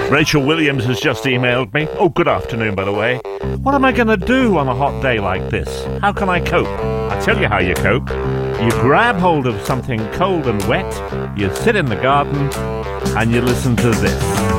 Rachel Williams has just emailed me. Oh, good afternoon, by the way. What am I going to do on a hot day like this? How can I cope? I'll tell you how you cope. You grab hold of something cold and wet, you sit in the garden, and you listen to this.